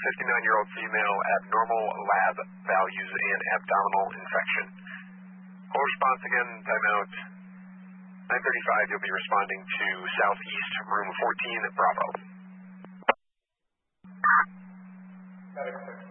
59-year-old female, abnormal lab values and abdominal infection. Call response again, timeout. 9:35, you'll be responding to Southeast, room 14, Bravo.